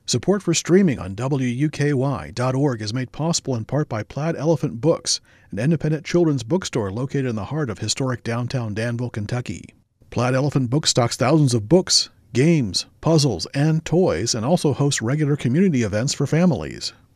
Support for streaming on WUKY.org is made possible in part by Plaid Elephant Books, an independent children's bookstore located in the heart of historic downtown Danville, Kentucky. Plaid Elephant Books stocks thousands of books, games, puzzles, and toys, and also hosts regular community events for families.